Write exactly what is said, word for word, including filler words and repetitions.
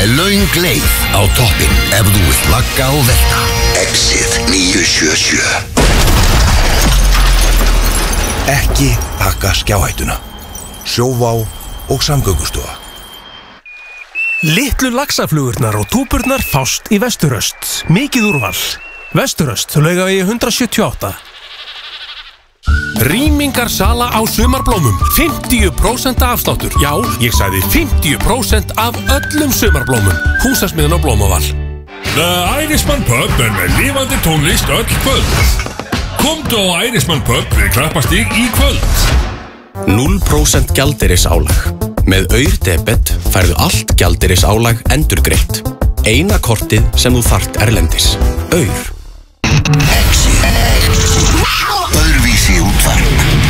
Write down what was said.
er löng leið á toppinn ef þú vilt vagga og velta. Exit níu sjö sjö. Ekki taka skjáhættuna. Sjóvá og Samgöngustofa. Litlu laxaflugurnar og túburnar fást í Vesturöst. Mikið úrval. Vesturöst, Laugavegi hundrað sjötíu og átta. Rýmingarsala á sumarblómum. fimmtíu prósent afsláttur. Já, ég sagði fimmtíu prósent af öllum sumarblómum. Húsasmiðan á Blómaval. The Irishman Pub er með lifandi tónlist öll kvöld. Komdu á Irishman Pub við Krappastíg í kvöld. núll prósent gjaldeyrisálag. Með Aur-debet færðu allt gjaldeyrisálag endurgreitt. Eina kortið sem þú þarft erlendis. Aur. Exit. Öðruvísi útvarp.